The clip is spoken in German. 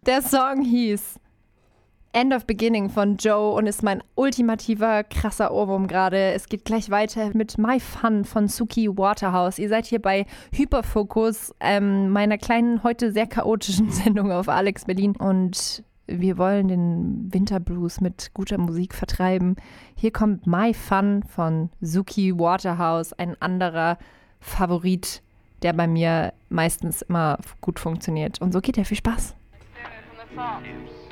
Der Song hieß End of Beginning von Joe und ist mein ultimativer krasser Ohrwurm gerade. Es geht gleich weiter mit My Fun von Suki Waterhouse. Ihr seid hier bei Hyperfokus, meiner kleinen, heute sehr chaotischen Sendung auf Alex Berlin. Und wir wollen den Winterblues mit guter Musik vertreiben. Hier kommt My Fun von Suki Waterhouse, ein anderer Favorit, der bei mir meistens immer gut funktioniert. Und so geht er. Viel Spaß.